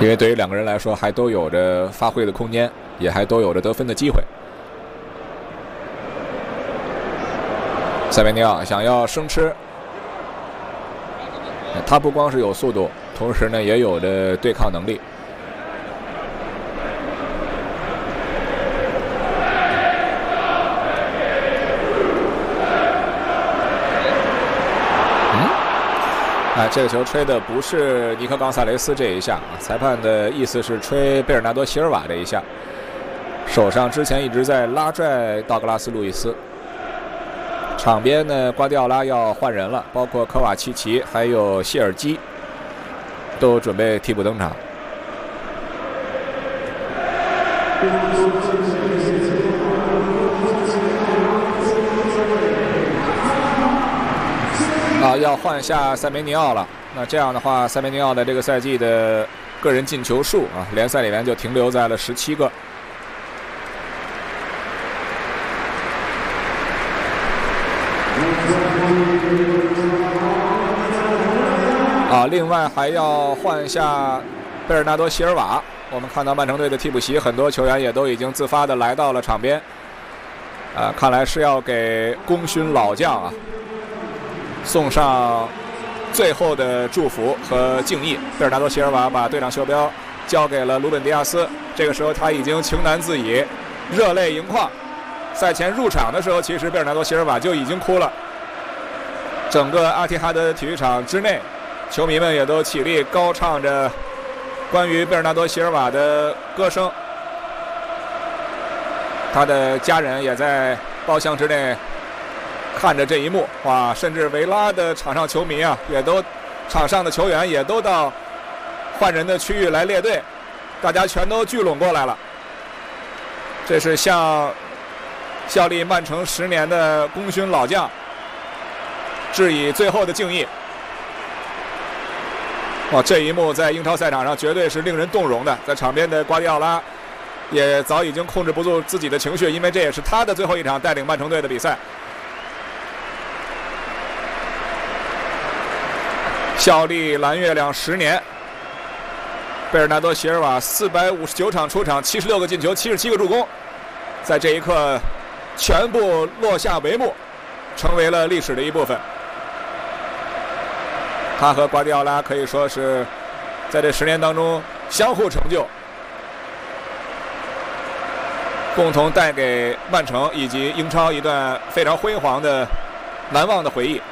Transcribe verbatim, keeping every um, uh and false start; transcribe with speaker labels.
Speaker 1: 因为对于两个人来说，还都有着发挥的空间，也还都有着得分的机会。塞维尼奥想要生吃，他不光是有速度，同时呢也有着对抗能力。啊，这个球吹的不是尼克冈萨雷斯这一下，裁判的意思是吹贝尔纳多席尔瓦这一下，手上之前一直在拉拽道格拉斯路易斯。场边呢，瓜迪奥拉要换人了，包括科瓦契奇还有谢尔基都准备替补登场。啊，要换下塞梅尼奥了。那这样的话，塞梅尼奥的这个赛季的个人进球数啊，联赛里面就停留在了十七个。啊，另外还要换下贝尔纳多席尔瓦。我们看到曼城队的替补席，很多球员也都已经自发的来到了场边。啊，看来是要给功勋老将啊送上最后的祝福和敬意。贝尔纳多席尔瓦把队长袖标交给了鲁本迪亚斯，这个时候他已经情难自已，热泪盈眶。赛前入场的时候，其实贝尔纳多席尔瓦就已经哭了。整个阿提哈德体育场之内，球迷们也都起立高唱着关于贝尔纳多席尔瓦的歌声。他的家人也在包厢之内看着这一幕，哇！甚至维拉的场上球迷啊，也都场上的球员也都到换人的区域来列队，大家全都聚拢过来了。这是向效力曼城十年的功勋老将致以最后的敬意。哇！这一幕在英超赛场上绝对是令人动容的，在场边的瓜迪奥拉也早已经控制不住自己的情绪，因为这也是他的最后一场带领曼城队的比赛。效力蓝月亮十年，贝尔纳多席尔瓦四百五十九场出场，七十六个进球，七十七个助攻，在这一刻全部落下帷幕，成为了历史的一部分。他和瓜迪奥拉可以说是在这十年当中相互成就，共同带给曼城以及英超一段非常辉煌的难忘的回忆。